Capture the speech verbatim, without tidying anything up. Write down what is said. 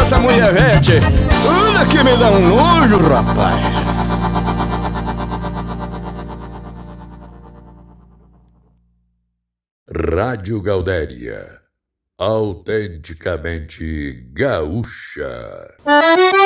essa mulher vete. Olha que me dá um nojo, rapaz. Rádio Gaudéria, autenticamente gaúcha.